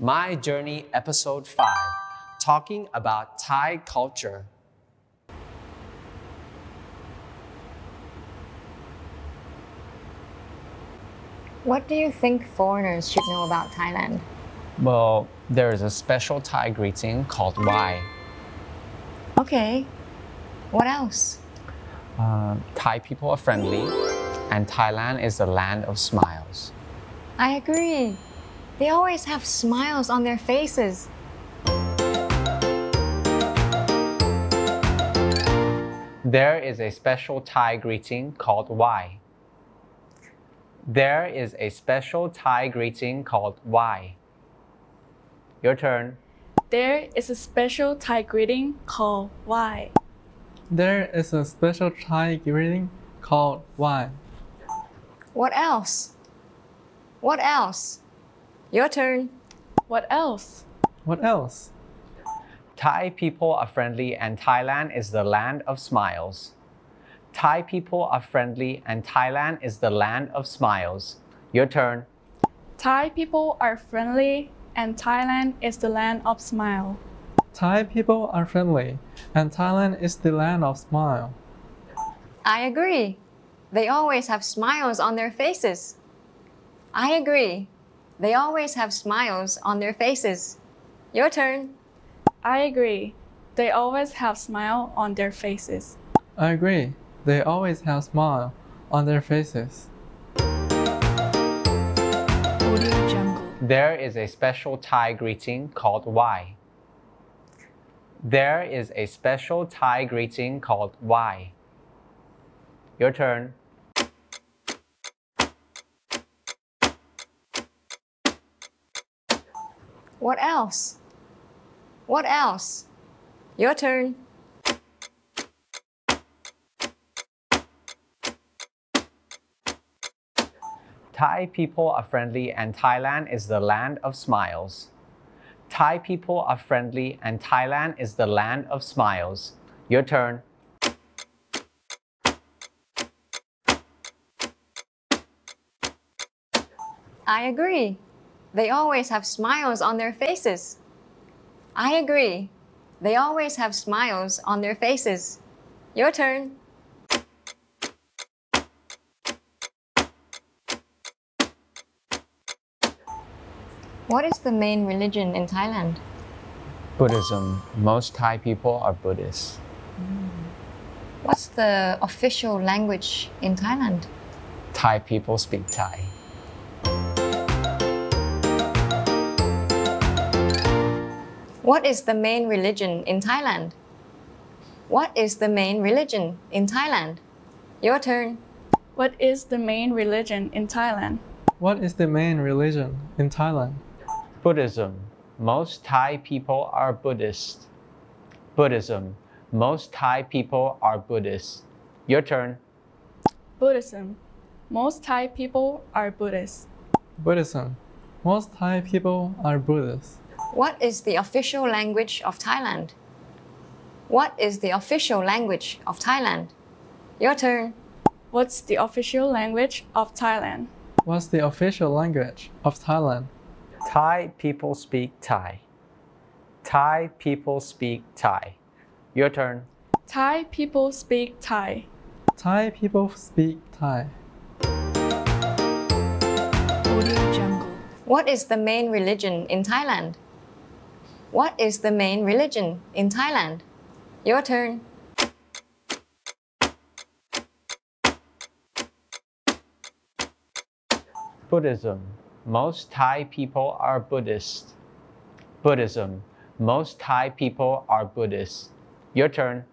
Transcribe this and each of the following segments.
My Journey Episode 5, talking about Thai culture. What do you think foreigners should know about Thailand? Well, there is a special Thai greeting called Wai. Okay, what else? Thai people are friendly, and Thailand is the land of smiles. I agree. They always have smiles on their faces. There is a special Thai greeting called Wai. There is a special Thai greeting called Wai. Your turn. There is a special Thai greeting called Why. There is a special Thai greeting called Why. What else? What else? Your turn. What else? What else? Thai people are friendly and Thailand is the land of smiles. Thai people are friendly and Thailand is the land of smiles. Your turn. Thai people are friendly and Thailand is the land of smile. Thai people are friendly and Thailand is the land of smile. I agree. They always have smiles on their faces. I agree. They always have smiles on their faces. Your turn. I agree. They always have smile on their faces. I agree. They always have smile on their faces. There is a special Thai greeting called Wai. There is a special Thai greeting called Wai. Your turn. What else? What else? Your turn. Thai people are friendly and Thailand is the land of smiles. Thai people are friendly and Thailand is the land of smiles. Your turn. I agree. They always have smiles on their faces. I agree. They always have smiles on their faces. Your turn. What is the main religion in Thailand? Buddhism. Most Thai people are Buddhists. What's the official language in Thailand? Thai people speak Thai. What is the main religion in Thailand? What is the main religion in Thailand? Your turn. What is the main religion in Thailand? What is the main religion in Thailand? Buddhism. Most Thai people are Buddhist. Buddhism. Most Thai people are Buddhist. Your turn. Buddhism. Most Thai people are Buddhists. Buddhism. Most Thai people are Buddhists. What is the official language of Thailand? What is the official language of Thailand? Your turn. What's the official language of Thailand? What's the official language of Thailand? Thai people speak Thai. Thai people speak Thai. Your turn. Thai people speak Thai. Thai people speak Thai. What is the main religion in Thailand? What is the main religion in Thailand? Your turn. Buddhism. Most Thai people are Buddhist. Buddhism. Most Thai people are Buddhist. Your turn.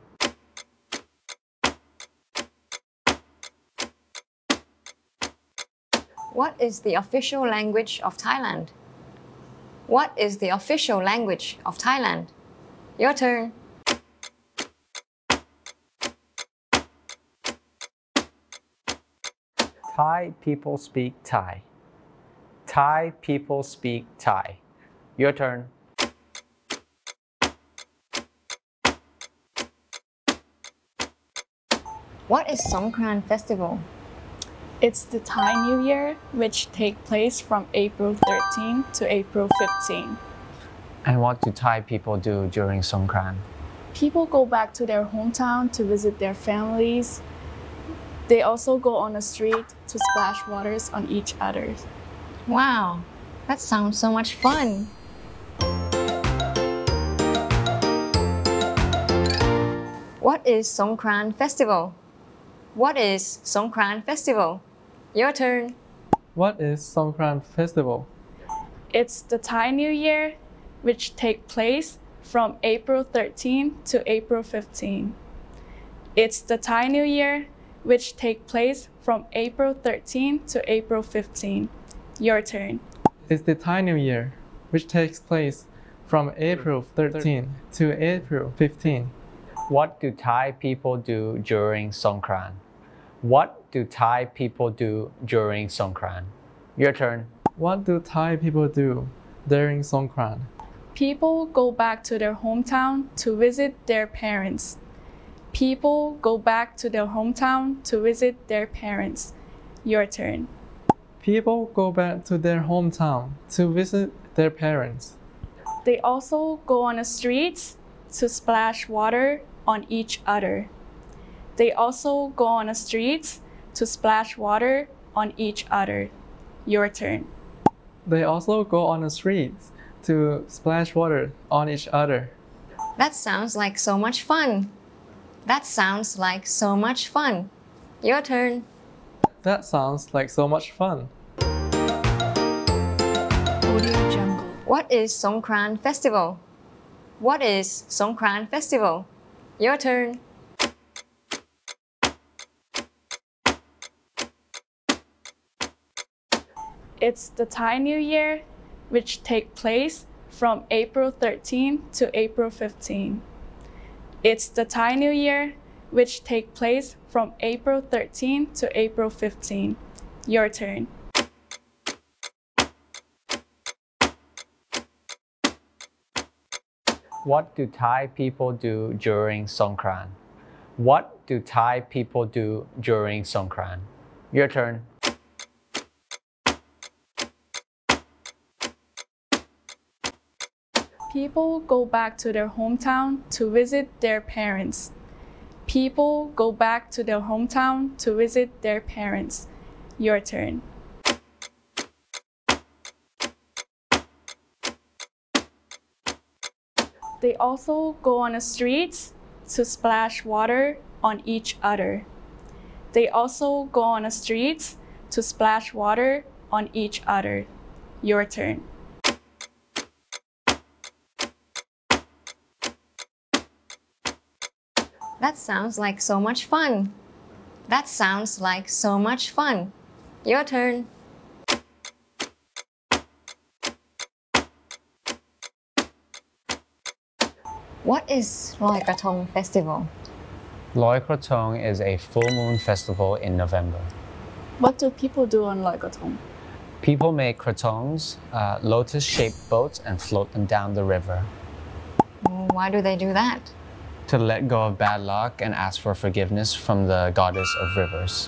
What is the official language of Thailand? What is the official language of Thailand? Your turn. Thai people speak Thai. Thai people speak Thai. Your turn. What is Songkran Festival? It's the Thai New Year, which takes place from April 13 to April 15. And what do Thai people do during Songkran? People go back to their hometown to visit their families. They also go on the street to splash waters on each other. Wow, that sounds so much fun. What is Songkran Festival? What is Songkran Festival? Your turn. What is Songkran Festival? It's the Thai New Year, which takes place from April 13 to April 15. It's the Thai New Year, which takes place from April 13 to April 15. Your turn. It's the Thai New Year, which takes place from April 13 to April 15. What do Thai people do during Songkran? What do Thai people do during Songkran? Your turn. What do Thai people do during Songkran? People go back to their hometown to visit their parents. People go back to their hometown to visit their parents. Your turn. People go back to their hometown to visit their parents. They also go on the streets to splash water on each other. They also go on the streets to splash water on each other. Your turn. They also go on the streets to splash water on each other. That sounds like so much fun. That sounds like so much fun. Your turn. That sounds like so much fun. What is Songkran Festival? What is Songkran Festival? Your turn. It's the Thai New Year, which takes place from April 13 to April 15. It's the Thai New Year, which takes place from April 13 to April 15. Your turn. What do Thai people do during Songkran? What do Thai people do during Songkran? Your turn. People go back to their hometown to visit their parents. People go back to their hometown to visit their parents. Your turn. They also go on the streets to splash water on each other. They also go on the streets to splash water on each other. Your turn. That sounds like so much fun. That sounds like so much fun. Your turn. What is Loi Krathong Festival? Loi Krathong is a full moon festival in November. What do people do on Loi Krathong? People make krathongs, lotus-shaped boats, and float them down the river. Why do they do that? To let go of bad luck and ask for forgiveness from the goddess of rivers.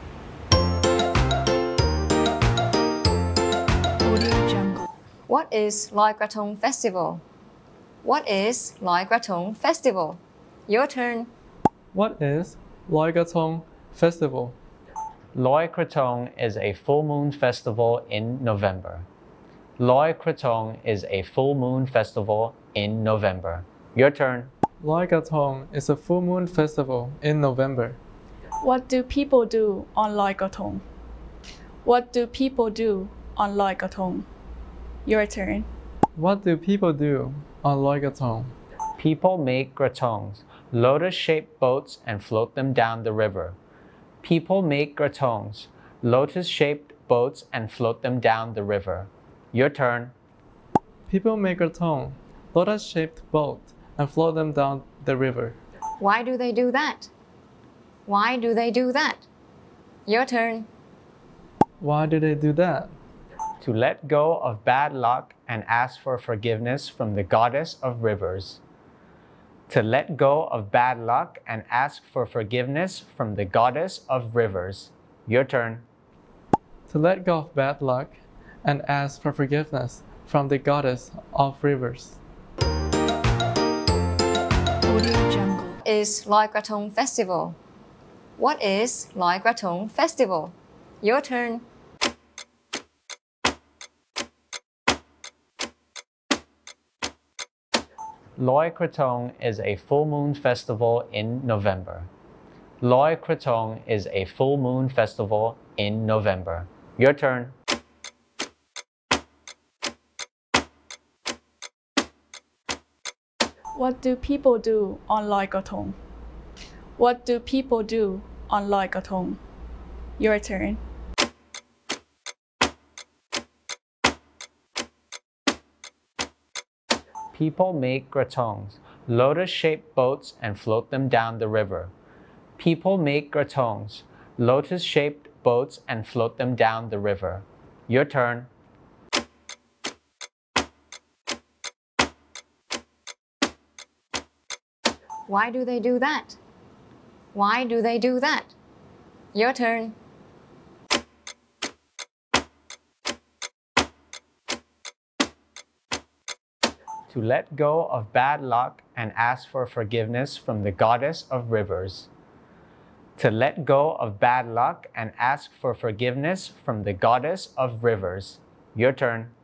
What is Loi Krathong Festival? What is Loi Krathong Festival? Your turn. What is Loi Krathong Festival? Loi Krathong is a full moon festival in November. Loi Krathong is a full moon festival in November. Your turn. Loi Krathong is a full moon festival in November. What do people do on Loi Krathong? What do people do on Loi Krathong? Your turn. What do people do on Loi Krathong? People make krathongs, lotus-shaped boats, and float them down the river. People make krathongs, lotus-shaped boats, and float them down the river. Your turn. People make a tongue, lotus-shaped boat, and float them down the river. Why do they do that? Why do they do that? Your turn. Why do they do that? To let go of bad luck and ask for forgiveness from the goddess of rivers. To let go of bad luck and ask for forgiveness from the goddess of rivers. Your turn. To let go of bad luck and ask for forgiveness from the goddess of rivers. Audio Jungle. Is Loi Krathong Festival? What is Loi Krathong Festival? Your turn. Loi Krathong is a full moon festival in November. Loi Krathong is a full moon festival in November. Your turn. What do people do on Loi Krathong? What do people do on Loi Krathong? Your turn. People make krathongs, lotus-shaped boats, and float them down the river. People make krathongs, lotus-shaped boats, and float them down the river. Your turn. Why do they do that? Why do they do that? Your turn. To let go of bad luck and ask for forgiveness from the goddess of rivers. To let go of bad luck and ask for forgiveness from the goddess of rivers. Your turn.